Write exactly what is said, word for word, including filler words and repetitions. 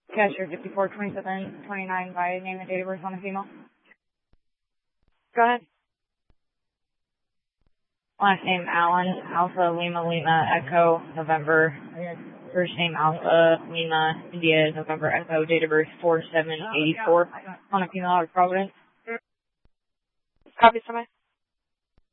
Cashier fifty-four twenty-seven twenty-nine by name and date of birth on the female. Go ahead. Last name Allen, Alpha Lima Lima Echo November. First name Alpha Lima India November Echo. Date of birth four seven eighty-four on the female out of Providence. Copy, somebody.